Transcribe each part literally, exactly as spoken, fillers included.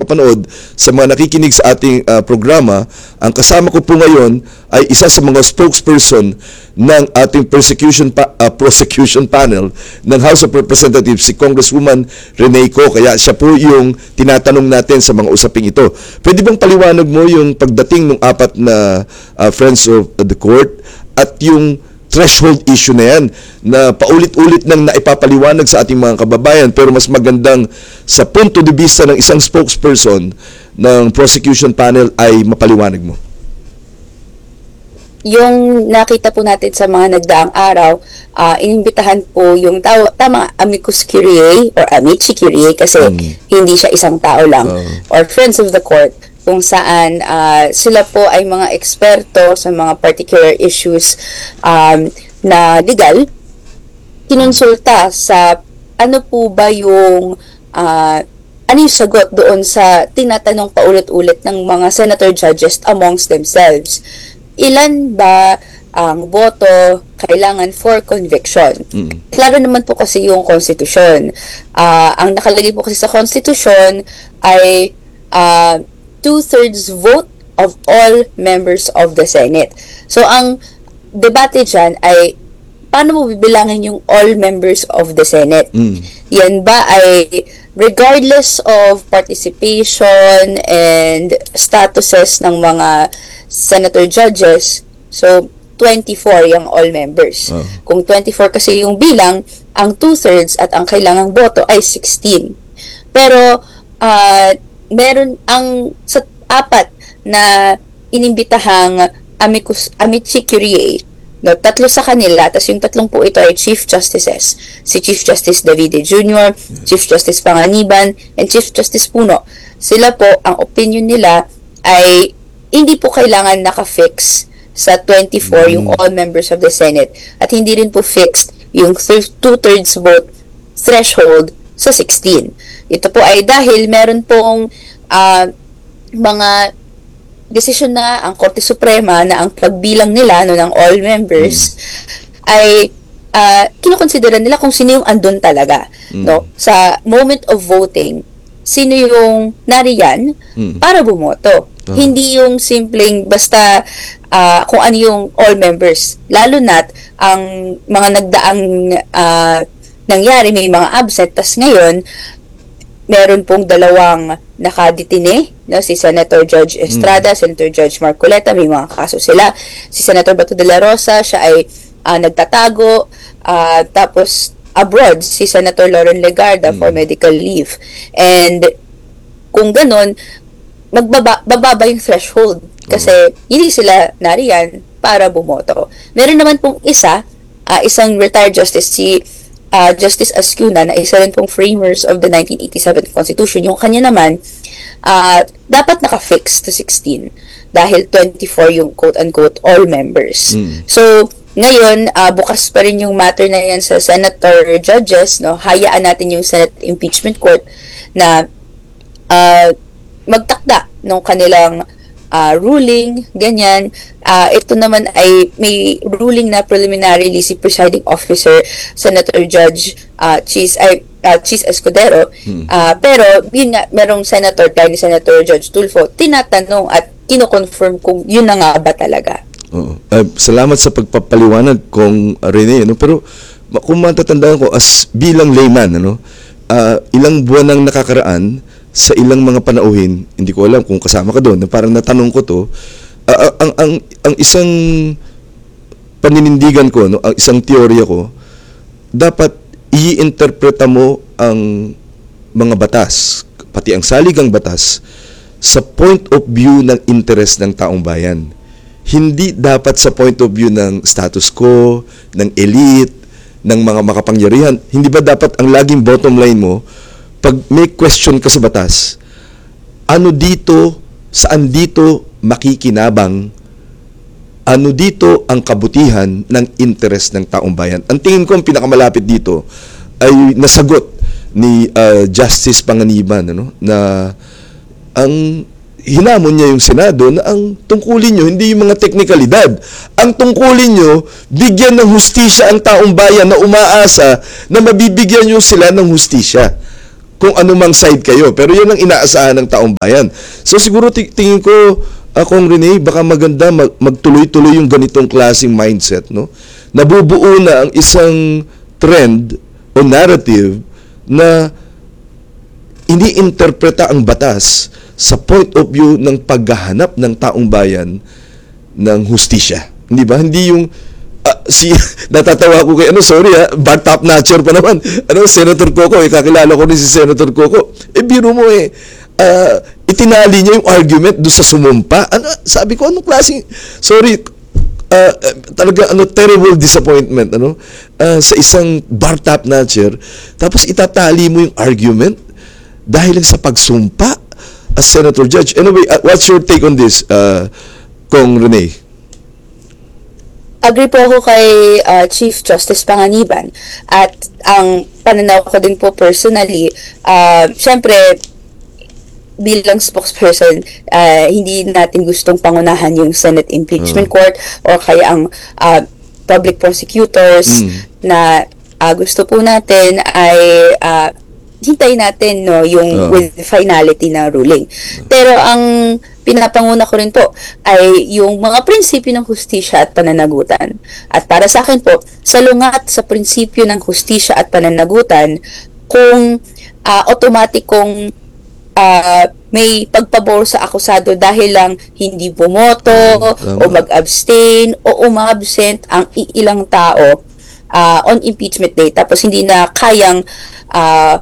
nakapanood, sa mga nakikinig sa ating uh, programa, ang kasama ko po ngayon ay isa sa mga spokesperson ng ating persecution pa, uh, prosecution panel ng House of Representatives, si Congresswoman Rene Co. Kaya siya po yung tinatanong natin sa mga usaping ito. Pwede bang paliwanag mo yung pagdating ng apat na uh, Friends of the Court at yung threshold issue na yan na paulit-ulit nang naipapaliwanag sa ating mga kababayan, pero mas magandang sa punto de vista ng isang spokesperson ng prosecution panel ay mapaliwanag mo? Yung nakita po natin sa mga nagdaang araw, uh, inimbitahan po yung tao, tama, amicus curiae or amici curiae kasi mm. hindi siya isang tao lang, uh. or friends of the court, kung saan uh, sila po ay mga eksperto sa mga particular issues um, na legal, kinonsulta sa ano po ba yung uh, ano yung sagot doon sa tinatanong paulit-ulit ng mga senator judges amongst themselves. Ilan ba ang boto kailangan for conviction? Mm. Klaro naman po kasi yung konstitusyon. Uh, ang nakalagay po kasi sa konstitusyon ay uh, two-thirds vote of all members of the Senate. So, ang debate dyan ay paano mo bibilangin yung all members of the Senate? Mm. Yan ba ay regardless of participation and statuses ng mga senator judges, so twenty-four yung all members. Oh. Kung twenty-four kasi yung bilang, ang two-thirds at ang kailangang boto ay sixteen. Pero, uh, meron ang sa apat na inimbitahang amicus amici curiae, no, tatlo sa kanila, tapos yung tatlong po ito ay Chief Justices. Si Chief Justice Davide Junior, Chief Justice Panganiban, and Chief Justice Puno. Sila po, ang opinion nila ay hindi po kailangan naka-fix sa twenty-four yung all members of the Senate at hindi rin po fixed yung two-thirds vote threshold sa sixteen. Ito po ay dahil meron pong uh, mga desisyon na ang Korte Suprema na ang pagbilang nila no, ng all members mm. ay uh, kinukonsidera nila kung sino yung andun talaga. Mm. No? Sa moment of voting, sino yung nariyan mm. para bumoto. Uh-huh. Hindi yung simpleng basta uh, kung ano yung all members. Lalo na't ang mga nagdaang uh, nangyari, may mga absent, tas ngayon meron pong dalawang nakadetine, no? Si Senator Judge Estrada, mm. Senator Judge Marcoleta, may mga kaso sila. Si Senator Bato de la Rosa, siya ay uh, nagtatago, uh, tapos abroad, si Senator Lauren Legarda mm. for medical leave. And kung ganun, magbaba bababa yung threshold kasi mm. hindi sila nariyan para bumoto. Meron naman pong isa, uh, isang retired justice, si Uh, Justice Ascuna, na isa rin pong framers of the nineteen eighty-seven Constitution. Yung kanya naman, uh, dapat naka-fix to sixteen dahil twenty-four yung quote-unquote all members. Mm. So, ngayon, uh, bukas pa rin yung matter na yan sa senator judges, no? Hayaan natin yung Senate Impeachment Court na uh, magtakda ng kanilang uh, ruling, ganyan. Uh, ito naman ay may ruling na preliminarily si Presiding Officer Senator Judge uh, Cheese ay uh, Cheese Escudero. Hmm. Uh, pero yun nga, merong senator tayo ni Senator Judge Tulfo tinatanong at kino-confirm kung yun na nga ba talaga. Oo. Uh, salamat sa pagpapaliwanag kong uh, Rene, no? Pero kung matatandaan ko as bilang layman, ano, uh, ilang buwan nang nakakaraan sa ilang mga panauhin, hindi ko alam kung kasama ka doon, parang natanong ko to, uh, ang, ang, ang isang paninindigan ko, no, ang isang teorya ko, dapat i-interpreta mo ang mga batas, pati ang saligang batas, sa point of view ng interest ng taong bayan. Hindi dapat sa point of view ng status quo, ng elite, ng mga makapangyarihan. Hindi ba dapat ang laging bottom line mo, pag may question ka sa batas, ano dito, saan dito makikinabang, ano dito ang kabutihan ng interest ng taong bayan? Ang tingin ko ang pinakamalapit dito ay nasagot ni uh, Justice Panganiban, ano, na ang hinamon niya yung Senado na ang tungkulin nyo, hindi yung mga teknikalidad. Ang tungkulin nyo, bigyan ng hustisya ang taong bayan na umaasa na mabibigyan nyo sila ng hustisya. kung anumang side kayo. Pero yun ang inaasahan ng taong bayan. So siguro ti- tingin ko, akong Rene, baka maganda mag- magtuloy-tuloy yung ganitong klaseng mindset, no? Nabubuo na ang isang trend o narrative na iniinterpreta ang batas sa point of view ng paghahanap ng taong bayan ng hustisya. Hindi ba? Hindi yung uh, si natatawa ko kay ano, sorry ha, bad top notcher pa naman. Ano, Senator Coco, eh, kakilala ko rin si Senator Coco. Eh, biro mo eh, uh, itinali niya yung argument doon sa sumumpa. Ano, sabi ko, anong klaseng, sorry, uh, talaga, ano, terrible disappointment, ano, uh, sa isang bar top notcher, tapos itatali mo yung argument dahil lang sa pagsumpa as Senator Judge. Anyway, uh, what's your take on this, uh, Kong Rene? Agree po ako kay uh, Chief Justice Panganiban, at ang pananaw ko din po personally, uh, syempre bilang spokesperson, uh, hindi natin gustong pangunahan yung Senate Impeachment uh. Court o kaya ang uh, public prosecutors mm. na uh, gusto po natin ay uh, hintayin natin no yung uh. with finality na ruling. Pero ang pinapanguna ko rin po ay yung mga prinsipyo ng hustisya at pananagutan. At para sa akin po, salungat sa prinsipyo ng hustisya at pananagutan kung uh, automatikong uh, may pagpabor sa akusado dahil lang hindi bumoto uh, o mag-abstain o umabsent ang ilang tao uh, on impeachment day, tapos hindi na kayang uh,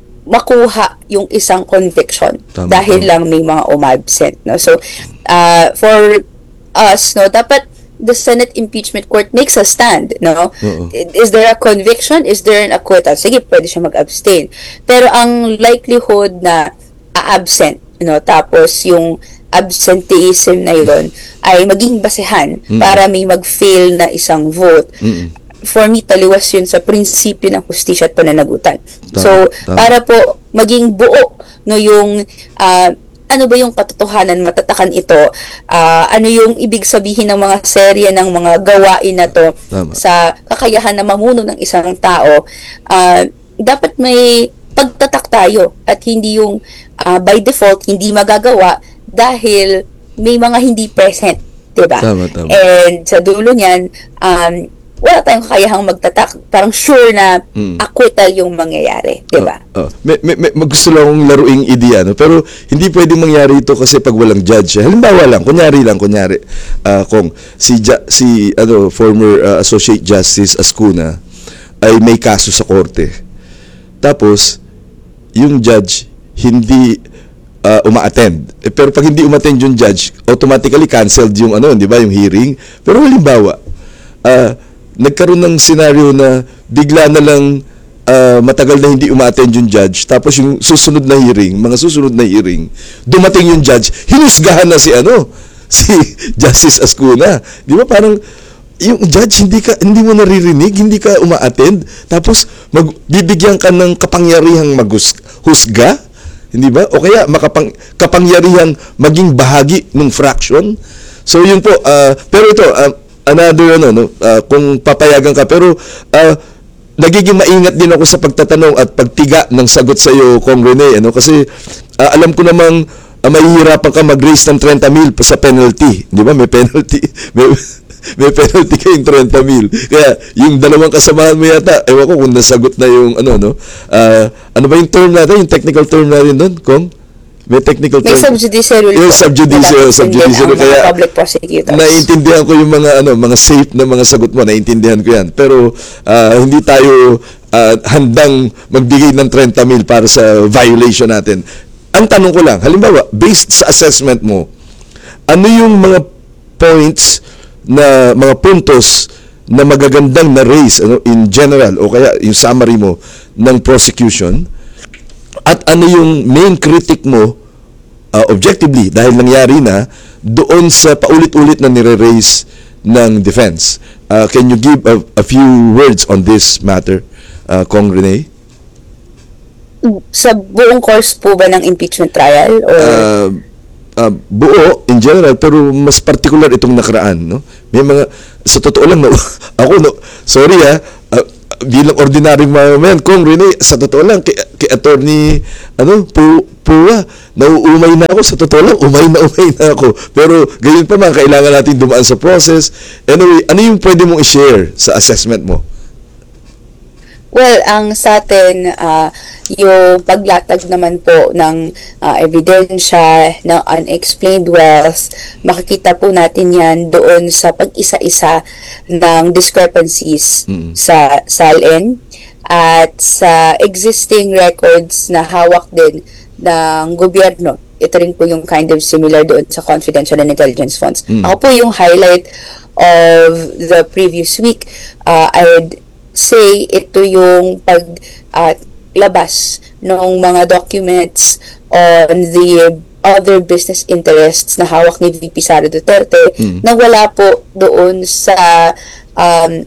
makuha yung isang conviction tama, dahil tama. lang may mga umabsent, no? So uh, for us, no, dapat the Senate Impeachment Court makes a stand, no? Uh-uh. Is there a conviction? Is there an acquittal? Sige, pwede siya mag-abstain. Pero ang likelihood na a-absent, no, tapos yung absenteeism na yun ay maging basehan mm-hmm. para may mag-fail na isang vote. Mm-hmm. For me, taliwas yun sa prinsipyo ng hustisya at pananagutan. Tama, so, tama. Para po maging buo no yung uh, ano ba yung katotohanan, matatakan ito, uh, ano yung ibig sabihin ng mga serye ng mga gawain na to tama. Sa kakayahan na mamuno ng isang tao, uh, dapat may pagtatak tayo at hindi yung uh, by default hindi magagawa dahil may mga hindi present, diba? Tama, tama. And sa dulo niyan, um, wala tayong kakayahang magtatak, parang sure na mm. acquittal yung mangyayari, di ba? Uh, uh, may, may, may, gusto lang akong laruing ideya, no? Pero hindi pwedeng mangyari ito kasi pag walang judge. Halimbawa lang, kunyari lang, kunyari, uh, kung si, si ano, former uh, Associate Justice Ascuna ay may kaso sa korte. Tapos, yung judge hindi uh, uma-attend. Eh, pero pag hindi uma-attend yung judge, automatically canceled yung ano, di ba, yung hearing. Pero halimbawa, uh, nagkaroon ng scenario na bigla na lang uh, matagal na hindi uma-attend yung judge, tapos yung susunod na hearing, mga susunod na hearing, dumating yung judge, hinusgahan na si ano, si Justice Ascuna. Di ba parang yung judge hindi ka hindi mo naririnig, hindi ka uma-attend, tapos magbibigyan ka ng kapangyarihang maghusga, hindi ba? O kaya makapang kapangyarihang maging bahagi ng fraction. So yun po, uh, pero ito uh, another ano no uh, kung papayagan ka, pero uh, nagiging maingat din ako sa pagtatanong at pagtiga ng sagot sa iyo, Kong Rene, ano, kasi uh, alam ko namang uh, mahihirapan ka mag-raise ng thirty mil sa penalty, di ba? May penalty, may, may penalty kayong thirty mil. Kaya yung dalawang kasamahan mo yata, ewan ko kung nasagot na yung ano no. Uh, ano ba yung term natin, yung technical term natin doon, Kong? May technical term. May subjudicial rule. Yung subjudicial, subjudicial. Kaya public prosecutors. naiintindihan ko yung mga ano, mga safe na mga sagot mo, naiintindihan ko yan. Pero uh, hindi tayo uh, handang magbigay ng thirty mil para sa violation natin. Ang tanong ko lang, halimbawa, based sa assessment mo, ano yung mga points na mga puntos na magagandang na raise ano, in general o kaya yung summary mo ng prosecution? At ano yung main critic mo uh, objectively dahil nangyari na doon sa paulit-ulit na nire-raise ng defense? Uh, can you give a, a few words on this matter, uh, Kong Rene? Sa buong course po ba ng impeachment trial? Or? Uh, uh, buo in general, pero mas particular itong nakaraan. No? May mga, sa totoo lang, no, ako, no, sorry ha, uh, bilang ordinaryong mamamayan, Kong Rene, sa totoo lang, kay, kay attorney, ano, Pu, Pua, nauumay na ako, sa totoo lang, umay na umay na ako. Pero gayon pa man, kailangan natin dumaan sa process. Anyway, ano yung pwede mong i-share sa assessment mo? Well, ang sa atin, uh, yung paglatag naman po ng uh, ebidensya ng unexplained wealth, makikita po natin yan doon sa pag-isa-isa ng discrepancies mm-hmm. sa SALN at sa existing records na hawak din ng gobyerno. Ito rin po yung kind of similar doon sa confidential and intelligence funds. Mm-hmm. Ako po yung highlight of the previous week, uh, I would say ito yung pag uh, labas ng mga documents on the other business interests na hawak ni V P Sara Duterte mm. na wala po doon sa um,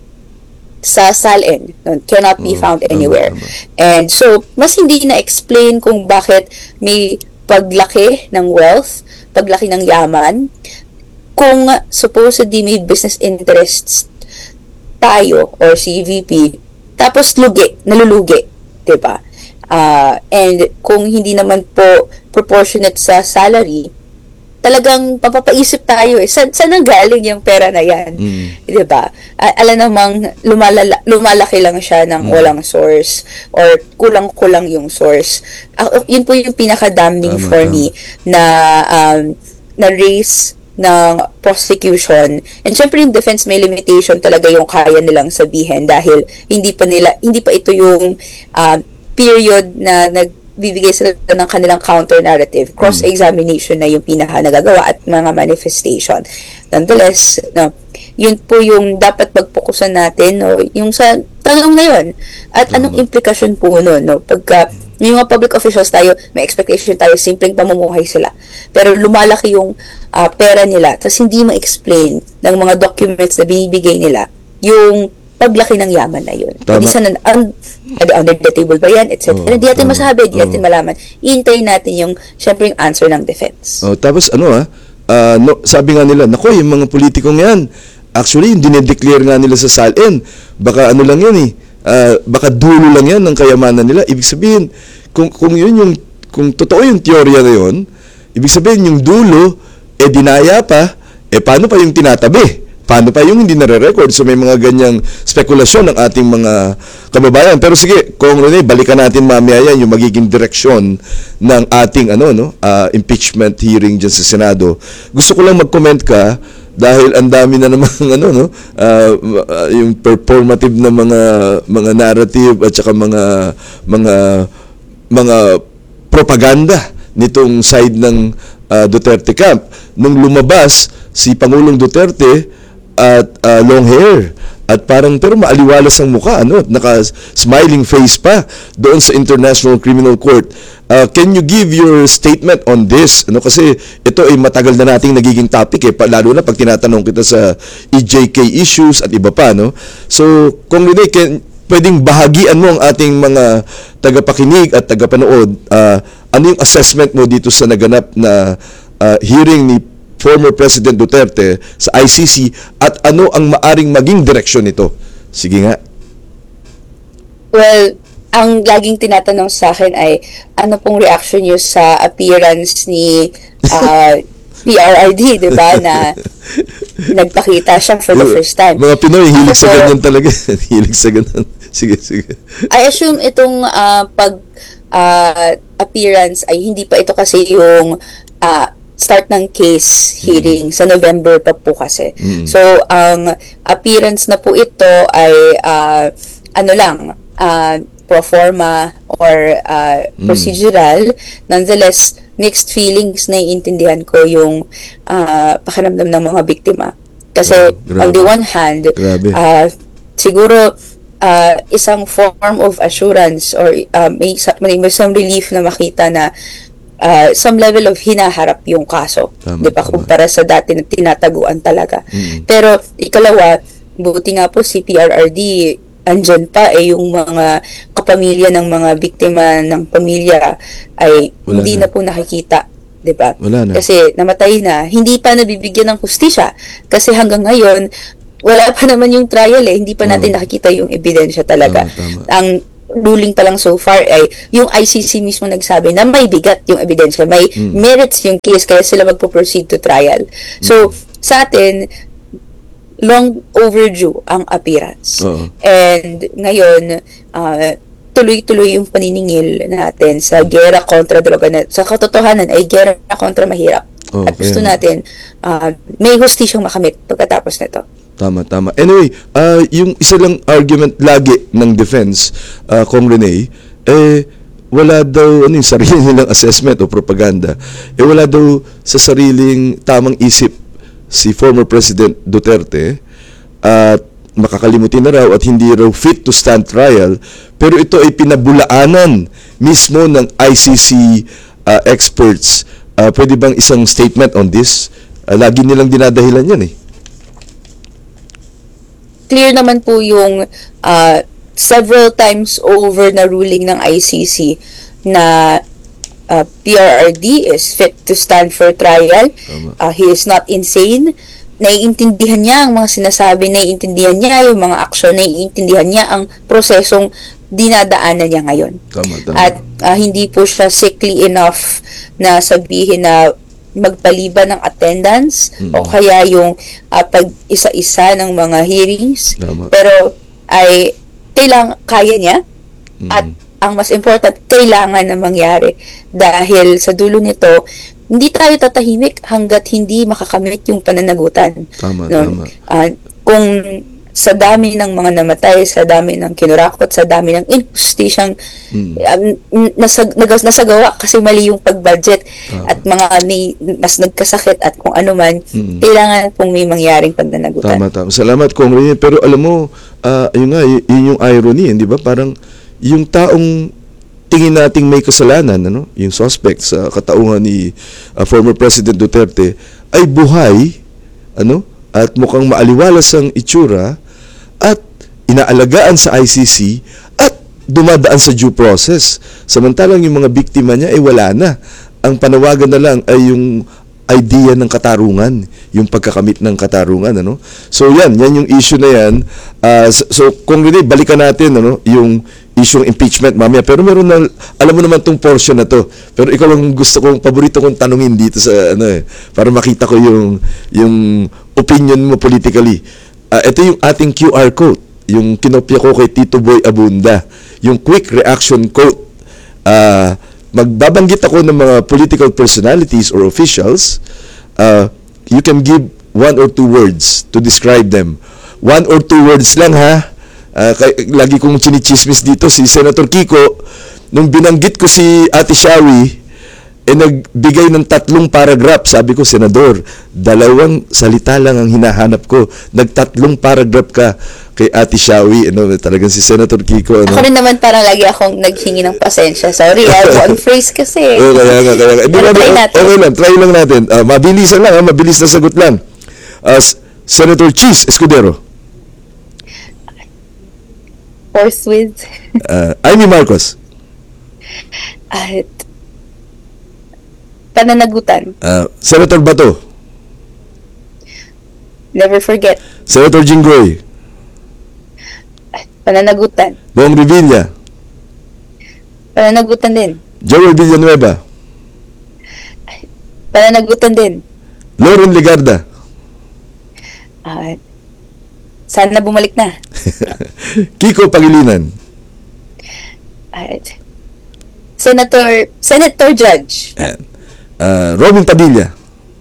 sa SALN, cannot be found anywhere. And so, mas hindi na-explain kung bakit may paglaki ng wealth, paglaki ng yaman, kung supposedly may business interests tayo or si V P, tapos lugi, nalulugi, diba? Uh, and kung hindi naman po proportionate sa salary, talagang papapaisip tayo eh, saan, saan ang galing yung pera na yan? Mm. Diba? Uh, alam namang lumalala, lumalaki lang siya ng mm. walang source or kulang-kulang yung source. Uh, yun po yung pinaka-damning for me na um, na race ng prosecution. And syempre yung defense may limitation talaga yung kaya nilang sabihin dahil hindi pa nila hindi pa ito yung uh, period na nagbibigay sila ng kanilang counter narrative. Cross-examination na yung pinaka nagagawa at mga manifestation. Nonetheless, no, yun po yung dapat magpokusan natin, no, yung sa tanong na yun. At anong implikasyon po nun, no, pagka yung mga public officials tayo, may expectation tayo, simpleng pamumuhay sila. Pero lumalaki yung uh, pera nila, tapos hindi ma-explain ng mga documents na binibigay nila yung paglaki ng yaman na yun. Hindi sana, un, under the table ba yan, et cetera. Oh, hindi natin masabi, hindi oh. natin malaman. Iintayin natin yung, syempre yung answer ng defense. Oh, tapos ano ah, uh, no, sabi nga nila, nako, yung mga politikong yan, actually, yung dinedeclare nga nila sa SALN, baka ano lang yan eh, Uh, baka dulo lang yan ng kayamanan nila. Ibig sabihin, kung, kung yun yung, kung totoo yung teorya na yun, ibig sabihin yung dulo, eh dinaya pa, eh paano pa yung tinatabi? Paano pa yung hindi nare-record? So may mga ganyang spekulasyon ng ating mga kababayan. Pero sige, Kong Rene, balikan natin mamaya yan yung magiging direksyon ng ating ano, no, uh, impeachment hearing dyan sa Senado. Gusto ko lang mag-comment ka dahil ang dami na namang ano no uh, uh, yung performative na mga mga narrative at saka mga mga mga propaganda nitong side ng uh, Duterte camp nung lumabas si Pangulong Duterte at uh, long hair at parang pero maaliwalas ang mukha, ano, naka-smiling face pa doon sa International Criminal Court. Uh, can you give your statement on this? Ano, kasi ito ay matagal na nating nagiging topic eh, lalo na pag tinatanong kita sa E J K issues at iba pa, no? So, kung Rene, can, pwedeng bahagian mo ang ating mga tagapakinig at tagapanood, uh, ano yung assessment mo dito sa naganap na uh, hearing ni former President Duterte sa I C C at ano ang maaring maging direksyon nito? Sige nga. Well, ang laging tinatanong sa akin ay ano pong reaction niyo sa appearance ni uh, P R R D, di ba, na nagpakita siya for the first time. Mga Pinoy, hilig sa ganyan talaga. Hilig sa ganyan. Sige, sige. I assume itong uh, pag uh, appearance ay hindi pa ito kasi yung uh, start ng case hearing mm. sa November pa po kasi. Mm. So, ang appearance na po ito ay uh, ano lang, uh, pro forma or uh, mm. procedural. Nonetheless, mixed feelings na iintindihan ko yung uh, pakiramdam ng mga biktima. Kasi oh, on the one hand, uh, siguro uh, isang form of assurance or uh, may, may some relief na makita na Uh, some level of hinaharap yung kaso, di ba, kumpara sa dati na tinataguan talaga. Mm-hmm. Pero ikalawa, buti nga po si P R R D andyan pa eh yung mga kapamilya ng mga biktima ng pamilya ay wala hindi na. na po nakikita, di ba? Kasi namatay na, hindi pa nabibigyan ng hustisya kasi hanggang ngayon wala pa naman yung trial eh. Hindi pa natin Oo. nakikita yung ebidensya talaga. Tama, tama. Ang ruling pa lang so far ay yung I C C mismo nagsabi na may bigat yung ebidensya, may Mm. merits yung case kaya sila magpo-proceed to trial. So, sa atin, long overdue ang appearance. Oo. And ngayon, uh, tuloy-tuloy yung paniningil natin sa gera kontra droga na sa katotohanan ay gera kontra mahirap. Oh, At gusto kaya nga. natin uh, may hustisyang makamit pagkatapos nito. Tama, tama. Anyway, ah, yung isa lang argument lagi ng defense, uh, Kong Rene, eh, wala daw, ano yung sarili nilang assessment o propaganda, eh wala daw sa sariling tamang isip si former President Duterte at makakalimutin na raw at hindi raw fit to stand trial, pero ito ay pinabulaanan mismo ng I C C ah, experts. Ah, pwede bang isang statement on this? Ah, lagi nilang dinadahilan yan eh. Clear naman po yung uh, several times over na ruling ng I C C na uh, P R R D is fit to stand for trial. Tama. Uh, he is not insane. Naiintindihan niya ang mga sinasabi, naiintindihan niya yung mga aksyon, naiintindihan niya ang prosesong dinadaanan niya ngayon. Tama, tama. At uh, hindi po siya sickly enough na sabihin na magpaliban ng attendance Mm. o kaya yung uh, pag-isa-isa ng mga hearings. Tama. Pero ay kailang kaya niya Mm. at ang mas important, kailangan na mangyari. Dahil sa dulo nito, hindi tayo tatahimik hanggat hindi makakamit yung pananagutan. Tama, No? tama. Ah, kung sa dami ng mga namatay, sa dami ng kinurakot, sa dami ng injustisyang Mm. um, nasag, nagas, nasagawa kasi mali yung pag-budget Tama. at mga may, mas nagkasakit at kung ano man, Mm. kailangan pong may mangyaring pananagutan. Tama, tama. Salamat, Kong Rene. Pero alam mo, ah, yun nga, y- yun yung irony, di ba? Parang yung taong tingin nating may kasalanan, ano, yung suspect sa kataungan ni ah, former President Duterte, ay buhay, ano, at mukhang maaliwalas ang itsura, at inaalagaan sa I C C, at dumadaan sa due process. Samantalang yung mga biktima niya ay wala na. Ang panawagan na lang ay yung idea ng katarungan, yung pagkakamit ng katarungan, ano? So yan, yan yung issue na yan. Ah, so, so kung really balikan natin, ano, yung issue ng impeachment mamaya, pero meron na, alam mo naman tong portion na to, pero ikaw lang gusto kong, paborito kong tanungin dito sa ano eh, para makita ko yung yung opinion mo politically. Ah, ito yung ating Q R code, yung kinopya ko kay Tito Boy Abunda, yung quick reaction code. Ah, magbabanggit ako ng mga political personalities or officials. Uh, you can give one or two words to describe them. One or two words lang, ha. Uh, kay, lagi kong chinichismis dito si Senator Kiko. Nung binanggit ko si Ate Shawi, eh nagbigay ng tatlong paragraph. Sabi ko, Senador, dalawang salita lang ang hinahanap ko. Nagtatlong paragraph ka kay Ate Shawi. Ano, talagang si Senator Kiko. Ano? Ako rin naman parang lagi akong naghingi ng pasensya. Sorry, ah, one phrase kasi. Oo, kaya nga, kaya nga. Di Pero ba, try natin. okay lang, try lang natin. Ah, mabilisan lang, ha? Mabilis na sagot lang. Ah, S- Senator Cheese Escudero. Forthwith. Uh, Amy Marcos. At pananagutan. Uh, Senator Bato. Never forget. Senator Jinggoy. Pananagutan. Bong Revilla. Pananagutan din. Joel Villanueva. Pananagutan din. Lauren Legarda. At sana bumalik na. Kiko Pangilinan. At Senator, Senator Judge. Ayan. Uh, Robin Padilla.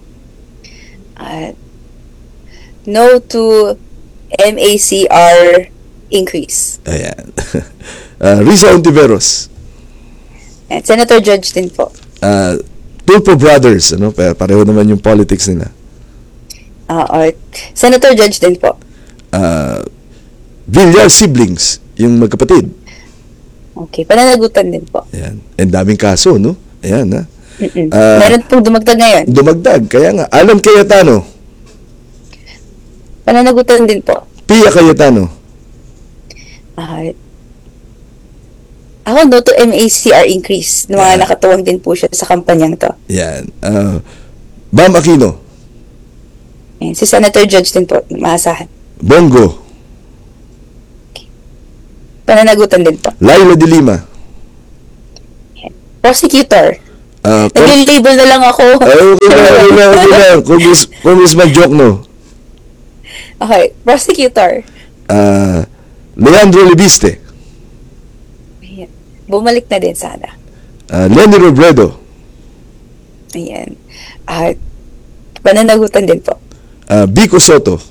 At no to M A C R increase. Ayan. Uh, Risa Ontiveros. At Senator Judge din po. Uh, Tulfo Brothers. Ano? Pa- Pareho naman yung politics nila. Uh, at Senator Judge din po. Uh, Villar Siblings. Yung magkapatid. Okay, pananagutan din po. Ayan. And daming kaso, no? Ayan, ha? Mm-mm. Ah, Meron pong dumagdag ngayon. Dumagdag. Kaya nga. Alan Cayetano. Pananagutan din po. Pia Cayetano. At ako, no to M A C R increase. Na mga Yeah. nakatuwang din po siya sa kampanyang to. Yan. Uh, Bam Aquino. Ayan, si Senator Judge din po, maasahan. Bongo. Pananagutan din po. Laila de Lima. Prosecutor. Uh, Nag-label na lang ako. Okay na, okay na, okay na. Congressman Jokno. Okay, prosecutor. Uh, Leandro Libiste. Ayan. Bumalik na din sana. Uh, Lenny Robredo. Ayan. At pananagutan din po. Uh, Vico Soto.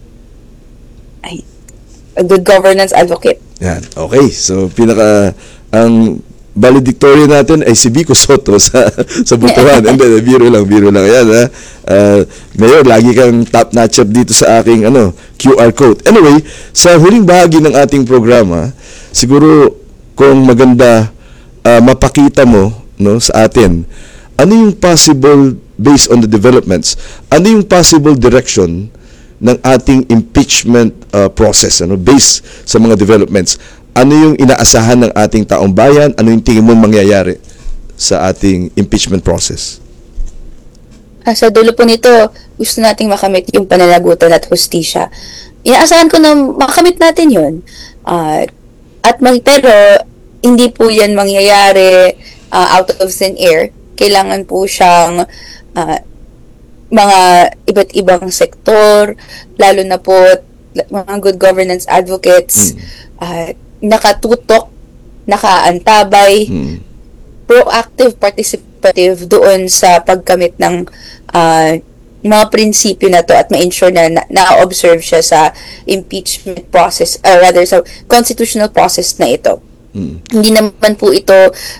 Ay, a good governance advocate. Yan. Okay. So, pinaka, ang valedictorian natin ay si Vico Soto sa sa Butuan. And then, biro lang, biro lang. Yan, ha. Uh, Mayor, lagi kang top-notcher dito sa aking ano, Q R code. Anyway, sa huling bahagi ng ating programa, siguro kung maganda uh, mapakita mo no, sa atin, ano yung possible, based on the developments, ano yung possible direction ng ating impeachment uh, process, ano, based sa mga developments? Ano yung inaasahan ng ating taong bayan? Ano yung tingin mo mangyayari sa ating impeachment process? Ah, sa dulo po nito, gusto nating makamit yung pananagutan at hustisya. Inaasahan ko na makamit natin yun. Uh, at mag, pero, hindi po yan mangyayari uh, out of thin air. Kailangan po siyang uh, mga iba't ibang sektor, lalo na po mga good governance advocates, mm. uh, nakatutok, nakaantabay, mm. proactive, participative doon sa pagkamit ng uh, mga prinsipyo na to at ma-ensure na na-observe siya sa impeachment process, or rather sa constitutional process na ito. Mm. Hindi naman po ito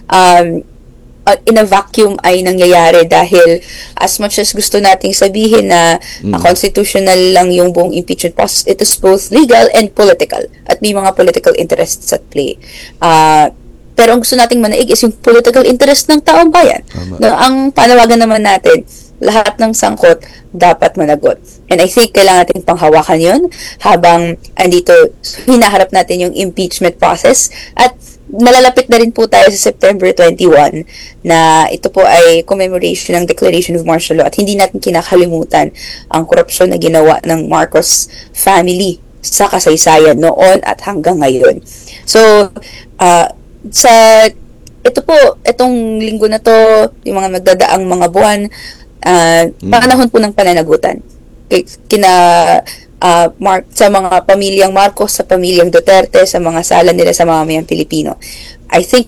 um, in a vacuum ay nangyayari dahil as much as gusto nating sabihin na mm. uh, constitutional lang yung buong impeachment process, it is both legal and political at may mga political interests at play. Uh, pero ang gusto nating manaig is yung political interest ng taong bayan. No, ang panawagan naman natin, lahat ng sangkot dapat managot. And I think kailangan natin panghawakan yun habang andito hinaharap natin yung impeachment process at nalalapit na rin po tayo sa September twenty-first na ito po ay commemoration ng Declaration of Martial Law at hindi natin kinakalimutan ang korupsyon na ginawa ng Marcos family sa kasaysayan noon at hanggang ngayon. So, uh, sa ito po, itong linggo na to, yung mga magdadaang mga buwan, uh, mm. panahon po ng pananagutan. Kina Uh, Mar- sa mga pamilyang Marcos, sa pamilyang Duterte, sa mga sala nila sa mamamayang Pilipino. I think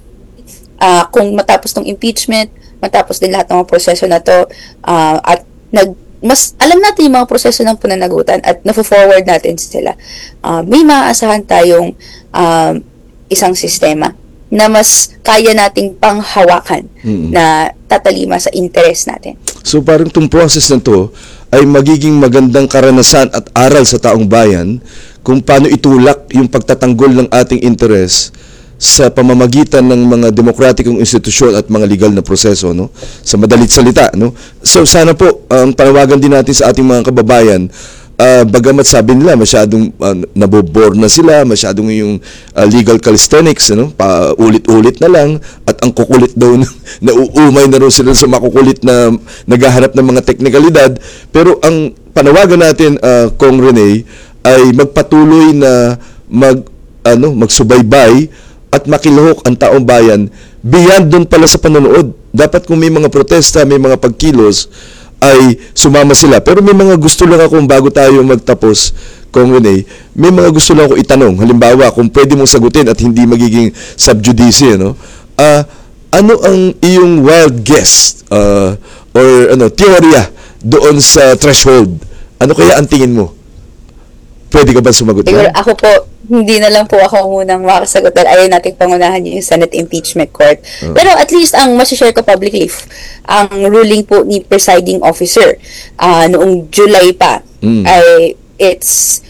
uh, kung matapos ng impeachment, matapos din lahat ng mga proseso na to, uh, at nag, mas alam natin yung mga proseso ng pananagutan at na-forward natin sila, uh, may maaasahan tayong uh, isang sistema na mas kaya nating panghawakan mm-hmm. na tatalima sa interes natin. So parang itong process na to ay magiging magandang karanasan at aral sa taong bayan kung paano itulak yung pagtatanggol ng ating interes sa pamamagitan ng mga demokratikong institusyon at mga legal na proseso, no? Sa madalit salita, no? So sana po ang um, panawagan din natin sa ating mga kababayan, uh, bagamat sabi nila masyadong uh, nabobore na sila, masyadong yung uh, legal calisthenics, ano? Pa ulit-ulit na lang at ang kukulit daw na nauumay na rin sila sa makukulit na naghahanap ng mga teknikalidad. Pero ang panawagan natin, uh, Kong Rene, ay magpatuloy na mag ano magsubaybay at makilahok ang taong bayan beyond doon pala sa panonood. Dapat kung may mga protesta, may mga pagkilos, ay sumama sila. Pero may mga gusto lang ako bago tayo magtapos, Kong Rene, may mga gusto lang ako itanong. Halimbawa, kung pwede mong sagutin at hindi magiging sub judice, no? Uh, ano ang iyong wild guess uh, or ano teorya doon sa threshold? Ano kaya ang tingin mo? Pwede ka ba sumagot? Siguro ako po, hindi na lang po ako munang makasagot dahil ayaw natin pangunahan yung Senate Impeachment Court. Uh. Pero at least ang masishare ko publicly, ang ruling po ni presiding officer uh, noong July pa, mm. ay it's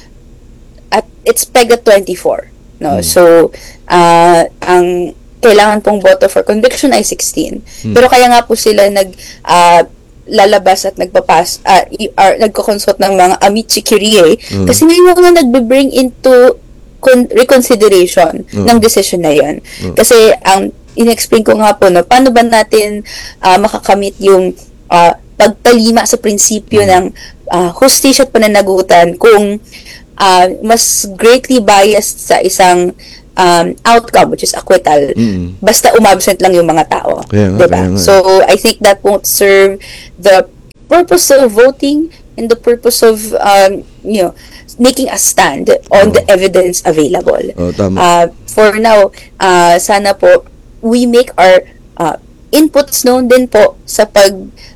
at it's peg at twenty-four. No? Mm. So, uh, ang kailangan pong boto for conviction ay sixteen. Mm. Pero kaya nga po sila nag uh, lalabas at nagpapas uh, are, nagko-consult ng mga amici curiae mm. kasi may mga nagbe-bring into con- reconsideration mm. ng decision na yun. Mm. Kasi ang um, in-explain ko nga po na paano ba natin uh, makakamit yung uh, pagtalima sa prinsipyo mm. ng uh, hustisya at pananagutan kung uh, mas greatly biased sa isang um, outcome, which is acquittal, Mm. basta umabsent lang yung mga tao. Kaya nga, Diba? kaya nga. So, I think that won't serve the purpose of voting and the purpose of, um, you know, making a stand on the evidence available. Oh, tama. Uh, for now, uh, sana po, we make our uh, inputs known din po sa pag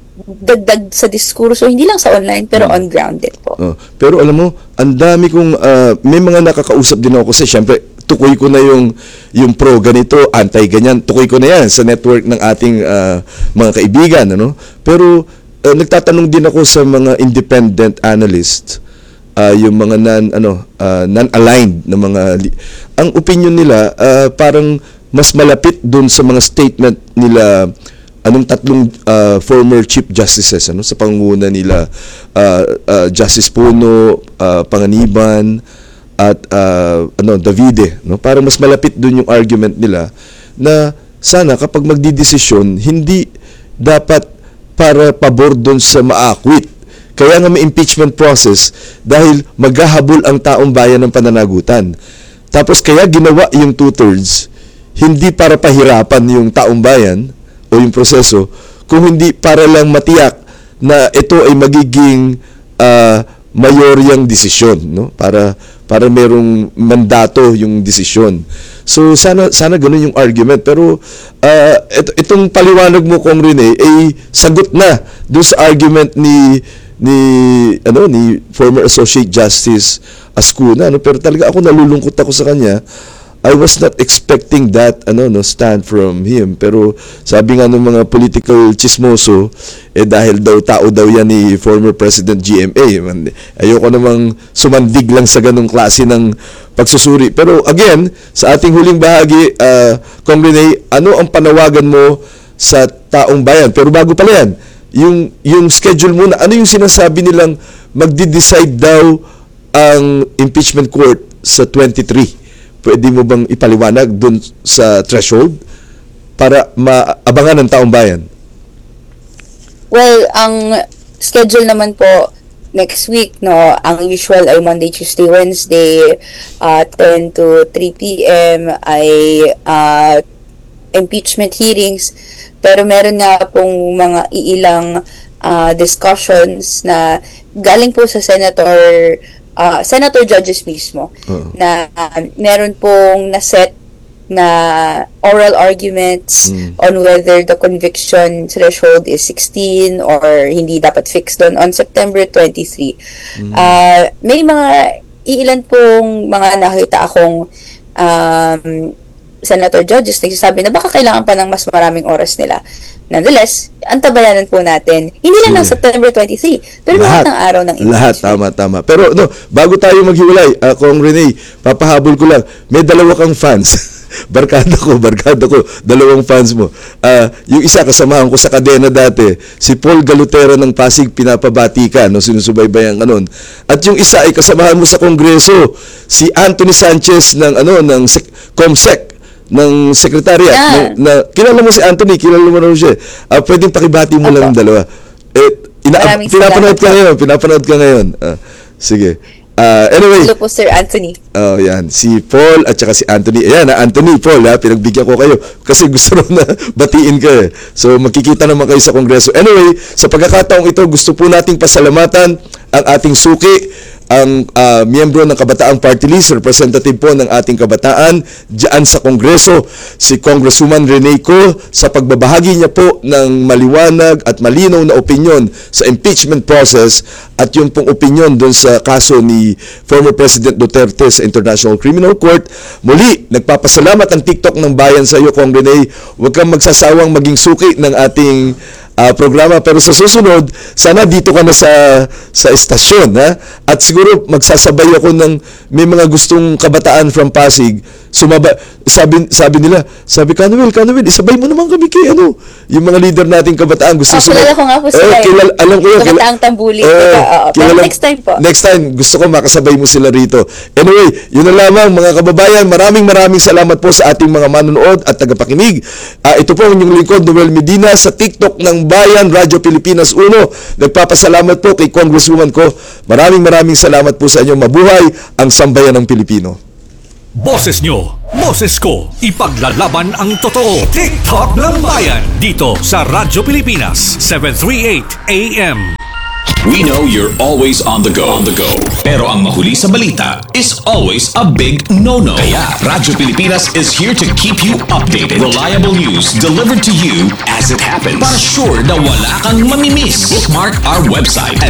dagdag sa diskurso, hindi lang sa online, pero on ground din po. Oh, pero alam mo, ang dami kong ah, may mga nakakausap din ako kasi syempre tukoy ko na yung yung pro ganito, anti ganyan, tukoy ko na yan sa network ng ating ah, mga kaibigan, ano? Pero ah, nagtatanong din ako sa mga independent analysts, ah, yung mga non ano ah, non-aligned na mga li- ang opinion nila ah, parang mas malapit dun sa mga statement nila anong tatlong uh, former chief justices ano sa pangunguna nila uh, uh, Justice Puno, uh, Panganiban at uh, ano Davide, no, parang mas malapit doon yung argument nila na sana kapag magdidesisyon hindi dapat para pabor doon sa maakwit, kaya nga may impeachment process dahil maghahabol ang taong bayan ng pananagutan. Tapos kaya ginawa yung two-thirds hindi para pahirapan yung taong bayan o yung proseso, kung hindi para lang matiyak na ito ay magiging uh, mayoryang desisyon, no? Para para merong mandato yung desisyon. So sana sana ganoon yung argument, pero uh, it, itong paliwanag mo Kong Rene ay sagot na doon sa argument ni ni ano ni former Associate Justice Ascuna, no? Pero talaga ako nalulungkot ako sa kanya. I was not expecting that ano no stand from him, pero sabi nga ng mga political chismoso eh dahil daw tao daw yan ni former President G M A, ayoko namang sumandig lang sa ganung klase ng pagsusuri. Pero again, sa ating huling bahagi, uh, Kong Rene, ano ang panawagan mo sa taong bayan? Pero bago pala yan, yung yung schedule muna, ano yung sinasabi nilang magde-decide daw ang impeachment court sa twenty-three? Pwede mo bang ipaliwanag dun sa threshold para maabangan ng taong bayan? Well, ang schedule naman po next week, no, ang usual ay Monday, Tuesday, Wednesday, uh, ten to three p.m. ay uh, impeachment hearings. Pero meron nga pong mga iilang uh, discussions na galing po sa Senator Uh, Senator judges mismo Uh-huh. na uh, meron pong naset na oral arguments Mm. on whether the conviction threshold is sixteen or hindi dapat fixed doon on September twenty-third. Mm. Uh, may mga iilan pong mga nakita akong um, senator judges nagsasabi na baka kailangan pa ng mas maraming oras nila. Nonetheless, antabayanan po natin, hindi lang ng September twenty-third, pero lahat, lahat ng araw ng impeachment. Lahat, tama, tama. Pero no, bago tayo maghiwalay, uh, Kong Rene, papahabol ko lang, may dalawa kang fans. barkada ko, barkada ko, dalawang fans mo. Uh, yung isa, kasamahan ko sa kadena dati, si Paul Galutera ng Pasig, pinapabati ka, no, sinusubaybayan ka nun. At yung isa ay kasamahan mo sa Kongreso, si Anthony Sanchez ng, ano, ng COMSEC, ng sekretariat, Yeah. na, na kilala mo si Anthony, kilala mo na siya. Uh, pwedeng pakibati mo Opo. lang yung dalawa. Eh, ina- Maraming pinapanood salamat ka po. ngayon, pinapanood ka ngayon. Ah, sige. Ah, anyway, Hello po, Sir Anthony. oh, yan, si Paul at saka si Anthony. Ayan, ah, Anthony, Paul, ha, pinagbigyan ko kayo kasi gusto rin na batiin ka eh. So, magkikita naman kayo sa Kongreso. Anyway, sa pagkakataong ito, gusto po nating pasalamatan ang ating suki, ang uh, miyembro ng Kabataang Party List, representative po ng ating kabataan diyan sa Kongreso, si Congresswoman Rene Co, sa pagbabahagi niya po ng maliwanag at malinaw na opinyon sa impeachment process at yung pong opinyon doon sa kaso ni former President Duterte sa International Criminal Court. Muli, nagpapasalamat ang TikTok ng bayan sa iyo, Kong Rene. Huwag kang magsasawang maging suki ng ating Uh, programa, pero sa susunod sana dito ka na sa sa estasyon, ha? At siguro magsasabay ako ng may mga gustong kabataan from Pasig sumaba, sabi sabi nila, sabi Canuel, Canuel, isabay mo naman kami kay ano, yung mga leader nating kabataan gusto Oh, kilala ko nga po sila. eh, kilala, alam ko yun, kilala- Kabataang Tambuli. Eh, Diba? Oo. Pero kilala- next time po. Next time, gusto ko makasabay mo sila rito. Anyway, yun na lamang mga kababayan. Maraming maraming salamat po sa ating mga manonood at tagapakinig. Uh, ito po ang inyong lingkod, Noel Medina, sa TikTok ng Bayan, Radyo Pilipinas Uno. Nagpapasalamat po kay Congresswoman ko. Maraming maraming salamat po sa inyo. Mabuhay ang sambayan ng Pilipino. Boses nyo, boses ko, ipaglalaban ang totoo. TikTok ng Bayan, dito sa Radyo Pilipinas, seven thirty-eight A M. We know you're always on the go. On the go. Pero ang mahuli sa balita is always a big no-no. Kaya Radyo Pilipinas is here to keep you updated. Reliable news delivered to you as it happens. Para sure na wala kang mamimiss. Bookmark our website at